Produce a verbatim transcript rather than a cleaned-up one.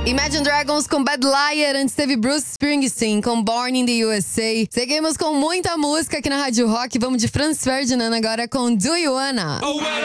Imagine Dragons com Bad Liar, antes teve Bruce Springsteen com Born in the U S A. Seguimos com muita música aqui na Rádio Rock. Vamos de Franz Ferdinand agora com Do You Wanna.